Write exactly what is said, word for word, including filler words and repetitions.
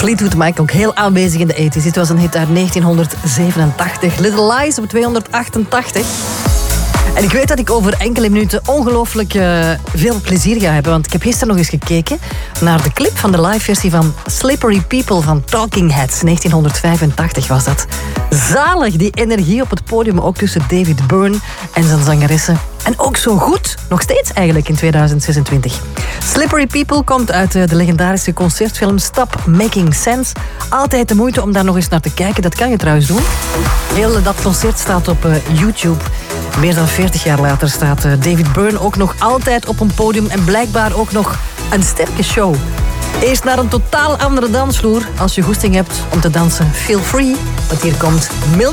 Fleetwood Mac, ook heel aanwezig in de tachtiger. Dit was een hit uit negentienhonderdzevenentachtig. Little Lies op tweehonderdachtentachtig. En ik weet dat ik over enkele minuten ongelooflijk uh, veel plezier ga hebben. Want ik heb gisteren nog eens gekeken naar de clip van de liveversie van Slippery People van Talking Heads. negentienhonderdvijfentachtig was dat. Zalig, die energie op het podium, ook tussen David Byrne en zijn zangeressen. En ook zo goed, nog steeds eigenlijk in tweeduizend zesentwintig. Slippery People komt uit de legendarische concertfilm Stop Making Sense. Altijd de moeite om daar nog eens naar te kijken. Dat kan je trouwens doen. Heel dat concert staat op uh, YouTube. Meer dan veertig jaar later staat uh, David Byrne ook nog altijd op een podium. En blijkbaar ook nog een sterke show. Eerst naar een totaal andere dansvloer. Als je goesting hebt om te dansen, feel free. Want hier komt Milk